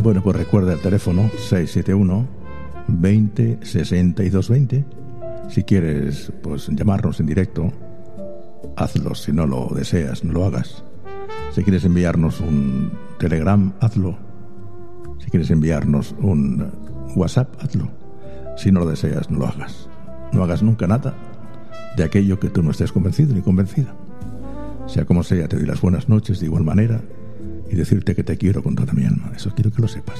Bueno, pues recuerda el teléfono 671 20 62 20. Si quieres, pues llamarnos en directo, hazlo. Si no lo deseas, no lo hagas. Si quieres enviarnos un Telegram, hazlo. Si quieres enviarnos un WhatsApp, hazlo. Si no lo deseas, no lo hagas. No hagas nunca nada de aquello que tú no estés convencido ni convencida. Sea como sea, te doy las buenas noches de igual manera y decirte que te quiero con toda mi alma. Eso quiero que lo sepas.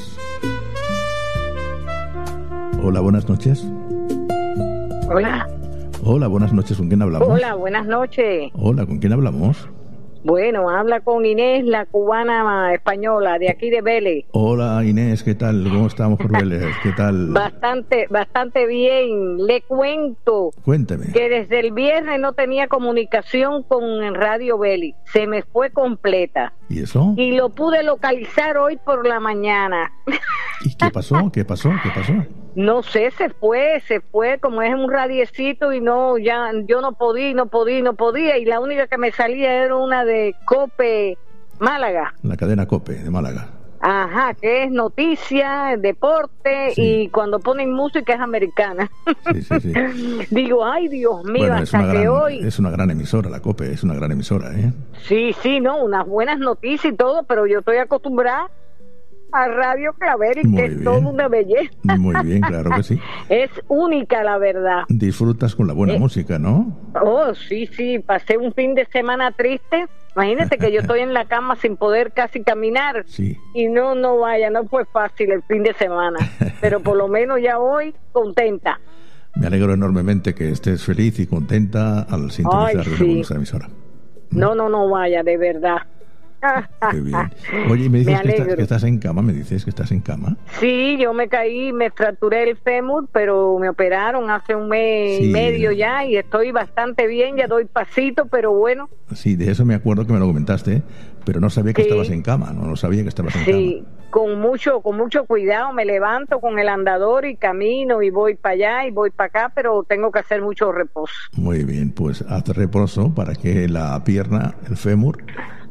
Hola, buenas noches. Hola. Hola, buenas noches. ¿Con quién hablamos? Hola, buenas noches. Hola, ¿con quién hablamos? Bueno, habla con Inés, la cubana española, de aquí de Vélez. Hola, Inés, ¿qué tal? ¿Cómo estamos por Vélez? ¿Qué tal? Bastante bien. Le cuento. Cuénteme. Que desde el viernes no tenía comunicación con Radio Vélez. Se me fue completa. ¿Y eso? Y lo pude localizar hoy por la mañana. ¿Y qué pasó? ¿Qué pasó? No sé, se fue, como es un radiecito y no, ya, yo no podía, y la única que me salía era una de COPE Málaga. La cadena COPE de Málaga. Ajá, que es noticia, deporte, sí. Y cuando ponen música es americana. Sí. Digo, ay, Dios mío, bueno, hasta que hoy... Es una gran emisora, la COPE, es una gran emisora, ¿eh? Sí, no, unas buenas noticias y todo, pero yo estoy acostumbrada a Radio Clavel, y que es toda una belleza. Muy bien, claro que sí. Es única, la verdad. Disfrutas con la buena música, ¿no? Oh, sí, pasé un fin de semana triste. Imagínate que yo estoy en la cama sin poder casi caminar. Sí. Y no fue fácil el fin de semana. Pero por lo menos ya hoy contenta. Me alegro enormemente que estés feliz y contenta al sintonizar nuestra emisora. No vaya, de verdad. Qué bien. Oye, me dices que estás en cama, ¿me dices que estás en cama? Sí, yo me caí, me fracturé el fémur, pero me operaron hace un mes y medio ya, y estoy bastante bien, ya doy pasito, pero bueno. Sí, de eso me acuerdo que me lo comentaste, pero no sabía que estabas en cama, no sabía que estabas en cama. Sí, con mucho cuidado me levanto con el andador y camino y voy para allá y voy para acá, pero tengo que hacer mucho reposo. Muy bien, pues haz reposo para que la pierna, el fémur...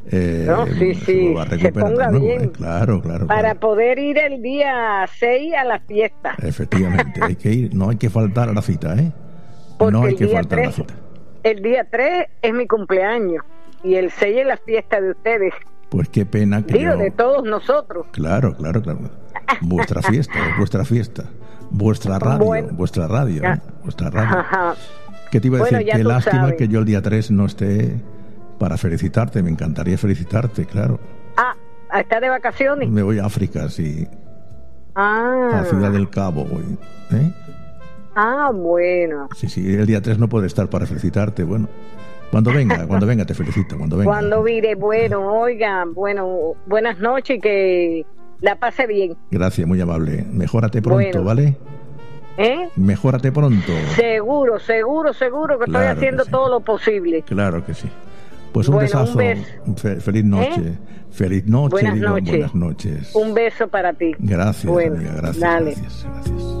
se ponga bien. Claro. Para poder ir el día 6 a la fiesta. Efectivamente, hay que ir, no hay que faltar a la cita, ¿eh? Porque no hay que faltar a la cita. El día 3 es mi cumpleaños y el 6 es la fiesta de ustedes. Pues qué pena que de todos nosotros. Claro. Vuestra fiesta, vuestra radio, vuestra radio. Ajá. ¿Qué te iba a decir? Qué lástima sabes. Que yo el día 3 no esté para felicitarte, me encantaría felicitarte, claro. ¿Estás de vacaciones? Me voy a África, sí. A Ciudad del Cabo voy, ¿eh? Bueno. Sí, el día 3 no puede estar para felicitarte, bueno. Cuando venga te felicito, cuando venga. Cuando vire, buenas noches y que la pase bien. Gracias, muy amable. Mejórate pronto, ¿vale? Mejórate pronto. Seguro que estoy haciendo todo lo posible. Claro que sí. Pues un besazo. Feliz noche. Feliz noche. Buenas noches. Un beso para ti. Gracias, amiga. Gracias.